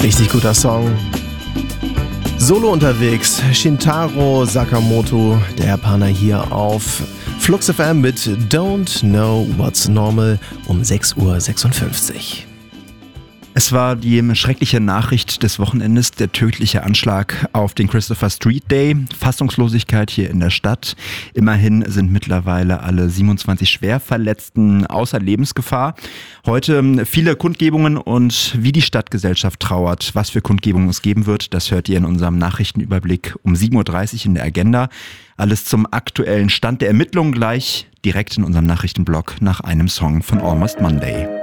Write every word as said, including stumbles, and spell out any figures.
Richtig guter Song. Solo unterwegs, Shintaro Sakamoto, der Japaner hier auf Flux F M mit Don't Know What's Normal um sechs Uhr sechsundfünfzig. Es war die schreckliche Nachricht des Wochenendes, der tödliche Anschlag auf den Christopher Street Day. Fassungslosigkeit hier in der Stadt. Immerhin sind mittlerweile alle siebenundzwanzig Schwerverletzten außer Lebensgefahr. Heute viele Kundgebungen und wie die Stadtgesellschaft trauert. Was für Kundgebungen es geben wird, das hört ihr in unserem Nachrichtenüberblick um sieben Uhr dreißig in der Agenda. Alles zum aktuellen Stand der Ermittlungen gleich direkt in unserem Nachrichtenblock nach einem Song von Almost Monday.